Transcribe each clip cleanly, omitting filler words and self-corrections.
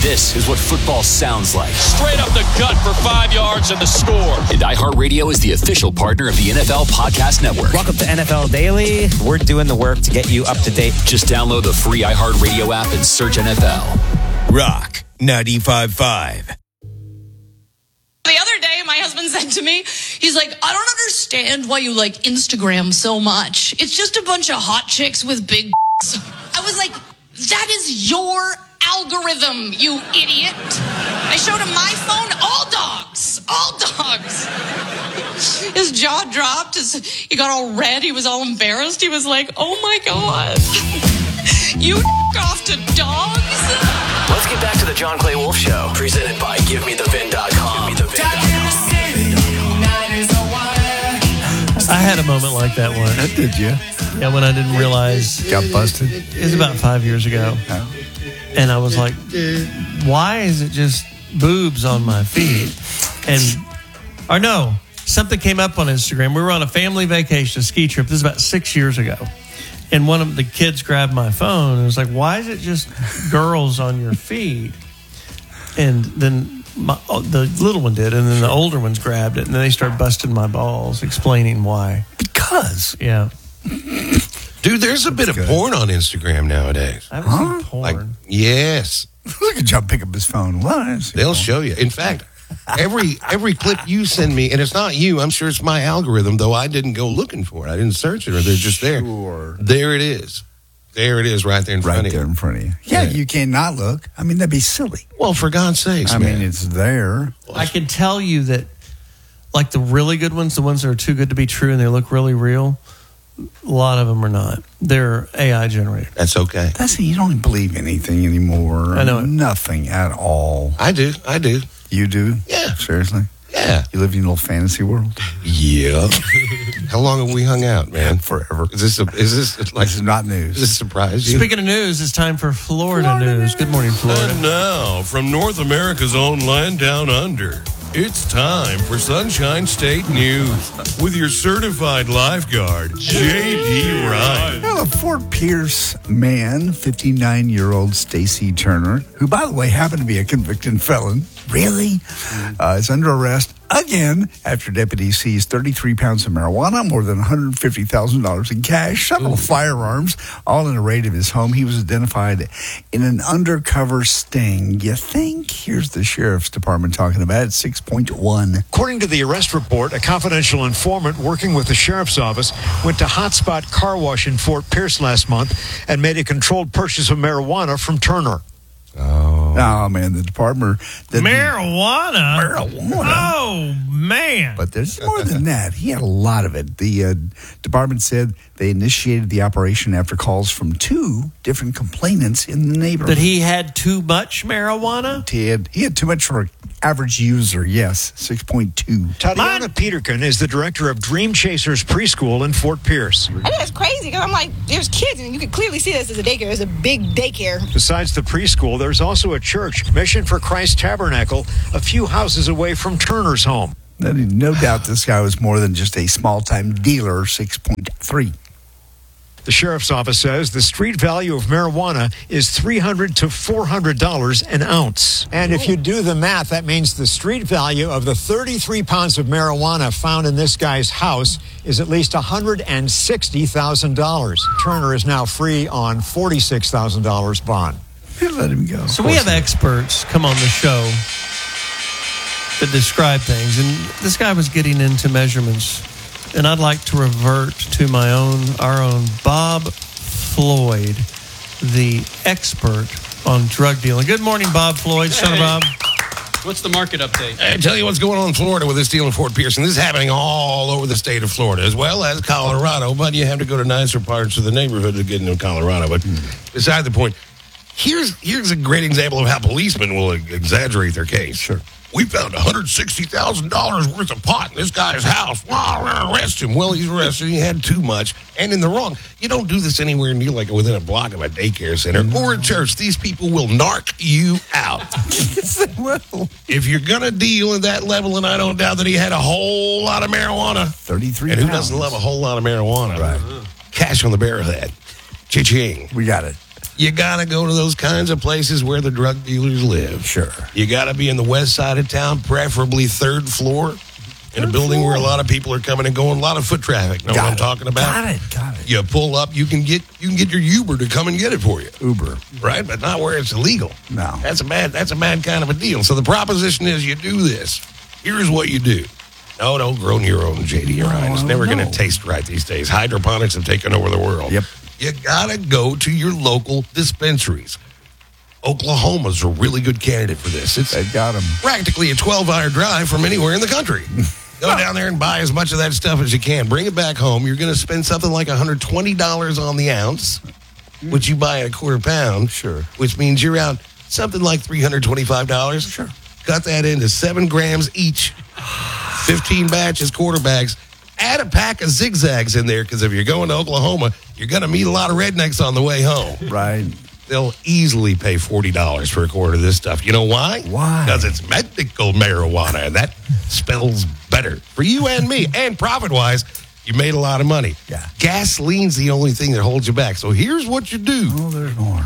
This is what football sounds like. Straight up the gut for 5 yards and the score. And iHeartRadio is the official partner of the NFL Podcast Network. Welcome to NFL Daily. We're doing the work to get you up to date. Just download the free iHeartRadio app and search NFL. Rock 95.5. The other day, my husband said to me, he's like, I don't understand why you like Instagram so much. It's just a bunch of hot chicks with big I was like, that is your algorithm, you idiot. I showed him my phone, all dogs. His jaw dropped. He got all red. He was all embarrassed. He was like, oh my God. You off to dogs? Let's get back to the John Clay Wolf Show, presented by GiveMeTheVin.com. I had a moment like that once. Did you? Yeah, when I didn't realize. Got busted? It was about 5 years ago. Oh. And I was like, why is it just boobs on my feed? Something came up on Instagram. We were on a family vacation, a ski trip. This is about 6 years ago. And one of the kids grabbed my phone and was like, why is it just girls on your feed? And then the little one did, and then the older ones grabbed it, and then they started busting my balls, explaining why. Because. Yeah. Dude, there's a bit of porn on Instagram nowadays. I haven't seen porn. Yes. Look at John pick up his phone. They'll show you. In fact, every clip you send me, and it's not you, I'm sure it's my algorithm, though I didn't go looking for it. I didn't search it, or they're just there. Sure. There it is. There it is right there in front of you. Right there in front of you. Yeah, you cannot look. I mean, that'd be silly. Well, for God's sakes, I man. mean, it's there. I can tell you that, like the really good ones, the ones that are too good to be true and they look really real, a lot of them are not. They're AI generated. That's okay. You don't believe anything anymore. I know it. Nothing at all. I do. You do? Yeah. Seriously? Yeah. You live in a little fantasy world? Yeah. How long have we hung out, man? Forever. Is this like, this is not news. Does this surprise you? Speaking of news, it's time for Florida news. Good morning, Florida. And now, from North America's own land down under, it's time for Sunshine State News with your certified lifeguard, J.D. Ryan. Well, a Fort Pierce man, 59-year-old Stacy Turner, who, by the way, happened to be a convicted felon, is under arrest again after deputies seized 33 pounds of marijuana, more than $150,000 in cash, several firearms, all in a raid of his home. He was identified in an undercover sting. You think? Here's the sheriff's department talking about it, 6.1. According to the arrest report, a confidential informant working with the sheriff's office went to Hotspot Car Wash in Fort Pierce last month and made a controlled purchase of marijuana from Turner. Oh, man, the department... Marijuana? Oh, man. But there's more than that. He had a lot of it. The department said they initiated the operation after calls from two different complainants in the neighborhood. That he had too much marijuana? He had too much for an average user, yes, 6.2. Tatiana Peterkin is the director of Dream Chasers Preschool in Fort Pierce. I think it's crazy because I'm like, there's kids, and you can clearly see this as a daycare. It's a big daycare. Besides the preschool, there's also a church, Mission for Christ Tabernacle, a few houses away from Turner's home. No doubt this guy was more than just a small-time dealer, 6.3. The sheriff's office says the street value of marijuana is $300 to $400 an ounce. And if you do the math, that means the street value of the 33 pounds of marijuana found in this guy's house is at least $160,000. Turner is now free on $46,000 bond. Let him go. So we have experts come on the show that describe things, and this guy was getting into measurements. And I'd like to revert to our own Bob Floyd, the expert on drug dealing. Good morning, Bob Floyd. Son of Bob. What's the market update? I tell you what's going on in Florida with this deal in Fort Pierce, and this is happening all over the state of Florida, as well as Colorado, but you have to go to nicer parts of the neighborhood to get into Colorado. But beside the point, here's a great example of how policemen will exaggerate their case. Sure. We found $160,000 worth of pot in this guy's house. Wow, we're going to arrest him. Well, he's arrested. He had too much and in the wrong. You don't do this anywhere near like within a block of a daycare center or a church. These people will narc you out. Yes, they will. If you're going to deal at that level, and I don't doubt that he had a whole lot of marijuana. 33 And who pounds. doesn't love a whole lot of marijuana? Right. Cash on the barrelhead. Cha-ching. We got it. You got to go to those kinds of places where the drug dealers live. Sure. You got to be in the west side of town, preferably third floor, in a building where a lot of people are coming and going, a lot of foot traffic. Know what I'm talking about? Got it. You pull up, you can get your Uber to come and get it for you. Uber. Right? But not where it's illegal. No. That's a bad kind of a deal. So the proposition is you do this. Here's what you do. No, don't grow your own, J.D. Ryan. It's never going to taste right these days. Hydroponics have taken over the world. Yep. You got to go to your local dispensaries. Oklahoma's a really good candidate for this. They've got them. Practically a 12-hour drive from anywhere in the country. Go down there and buy as much of that stuff as you can. Bring it back home. You're going to spend something like $120 on the ounce, which you buy at a quarter pound. Sure. Which means you're out something like $325. Sure. Cut that into 7 grams each. 15 batches, quarter bags. Add a pack of zigzags in there, because if you're going to Oklahoma, you're going to meet a lot of rednecks on the way home. Right. They'll easily pay $40 for a quart of this stuff. You know why? Why? Because it's medical marijuana, and that spells better for you and me. And profit-wise, you made a lot of money. Yeah. Gasoline's the only thing that holds you back. So here's what you do. Oh, there's more.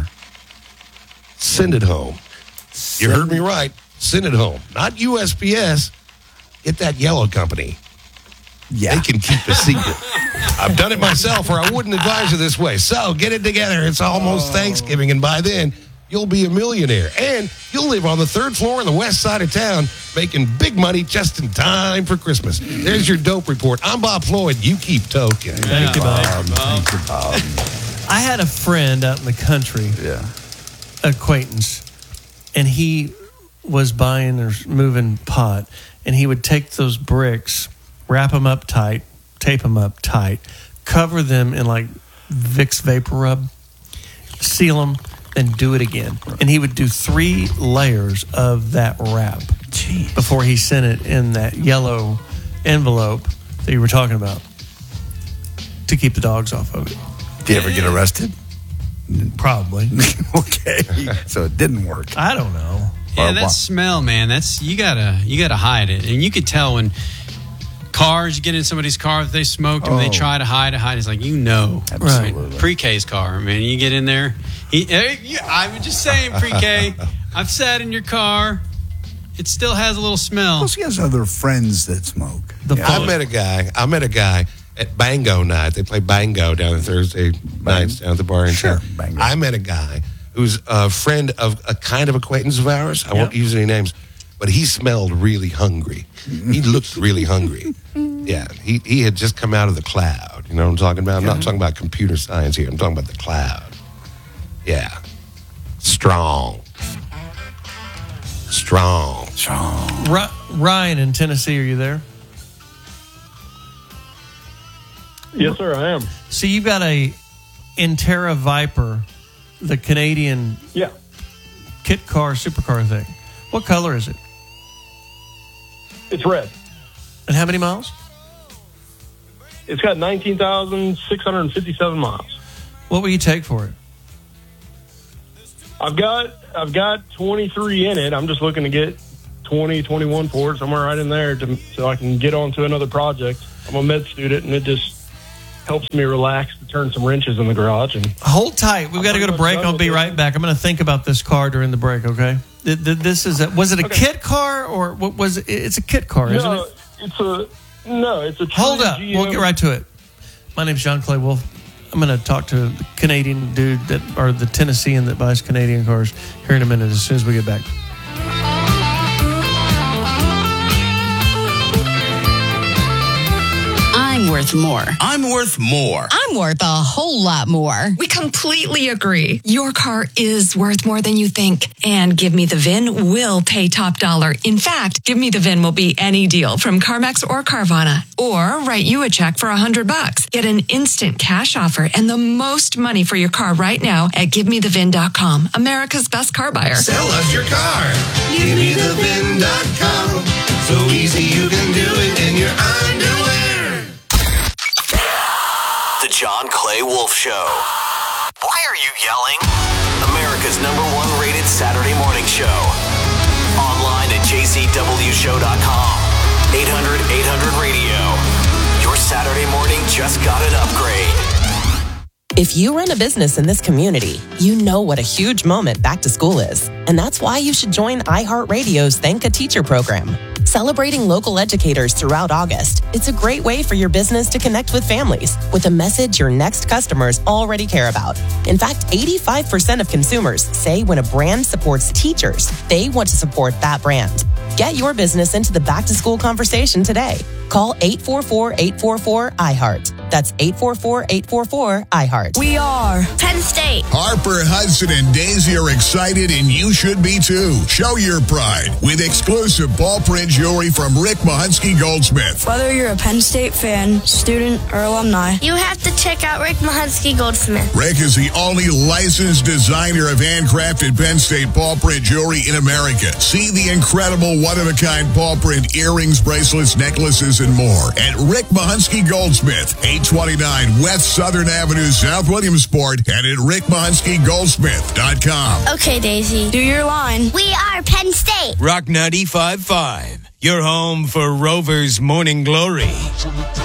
Send it home. You heard me right. Send it home. Not USPS. Get that yellow company. Yeah. They can keep a secret. I've done it myself, or I wouldn't advise you this way. So get it together. It's almost Thanksgiving, and by then, you'll be a millionaire. And you'll live on the 3rd floor on the west side of town, making big money just in time for Christmas. There's your dope report. I'm Bob Floyd. You keep toking. Thank you, Bob. Thank you, Bob. I had a friend out in the country, acquaintance, and he was buying or moving pot, and he would take those bricks, wrap them up tight, tape them up tight, cover them in like Vicks Vapor Rub, seal them, and do it again. And he would do 3 layers of that wrap before he sent it in that yellow envelope that you were talking about to keep the dogs off of it. Did you ever get arrested? Probably. Okay. So it didn't work. I don't know. Yeah, that smell, man. That's you gotta hide it, and you could tell when cars, you get in somebody's car if they smoked and they try to hide it. It's like Absolutely. right. Pre-K's car, man. You get in there. I'm just saying, pre-K. I've sat in your car. It still has a little smell. Plus, he has other friends that smoke. I met a guy at Bango night. They play Bango down on Thursday nights down at the bar in town. Bango. I met a guy who's a friend of a kind of acquaintance of ours. I won't use any names, but he smelled really hungry. He looked really hungry. Yeah, he had just come out of the cloud. You know what I'm talking about? I'm not talking about computer science here. I'm talking about the cloud. Yeah. Strong. Ryan in Tennessee, are you there? Yes, sir, I am. So you've got a Intera Viper, the Canadian kit car, supercar thing. What color is it? It's red. And how many miles? It's got 19,657 miles. What will you take for it? I've got 23 in it. I'm just looking to get 20, 21 for it, somewhere right in there, so I can get on to another project. I'm a med student, and it just helps me relax to turn some wrenches in the garage. And hold tight. We've got to go to break. I'll be right back. I'm going to think about this car during the break, okay? Was it a kit car, or what was it? It's a kit car, isn't it? It's a Hold up. GM. We'll get right to it. My name's John Clay Wolf. I'm going to talk to the Canadian dude or the Tennessean that buys Canadian cars here in a minute as soon as we get back. I'm worth more. I'm worth more. I'm worth a whole lot more. We completely agree. Your car is worth more than you think. And Give Me the VIN will pay top dollar. In fact, Give Me the VIN will be any deal from CarMax or Carvana. Or write you a check for $100. Get an instant cash offer and the most money for your car right now at GiveMeTheVIN.com. America's best car buyer. Sell us your car. GiveMeTheVIN.com. So easy you can do it in your underwear. The John Clay Wolf Show. Why are you yelling? America's #1 rated Saturday morning show. Online at jcwshow.com. 800-800-RADIO. Your Saturday morning just got an upgrade. If you run a business in this community, you know what a huge moment back to school is. And that's why you should join iHeartRadio's Thank a Teacher program. Celebrating local educators throughout August, it's a great way for your business to connect with families with a message your next customers already care about. In fact, 85% of consumers say when a brand supports teachers, they want to support that brand. Get your business into the back-to-school conversation today. Call 844-844-iHeart. That's 844-844-iHeart. We are Penn State. Harper, Hudson, and Daisy are excited, and you should be too. Show your pride with exclusive ball print jewelry from Rick Mahunsky Goldsmith. Whether you're a Penn State fan, student, or alumni, you have to check out Rick Mahunsky Goldsmith. Rick is the only licensed designer of handcrafted Penn State ball print jewelry in America. See the incredible one-of-a-kind ball print earrings, bracelets, necklaces, and more at Rick Mahunsky Goldsmith, 829 West Southern Avenue, South Williamsport, and at rickmahunsky.goldsmith.com. Okay, Daisy, do your line. We are Penn State. Rock 95.5, your home for Rovers Morning Glory.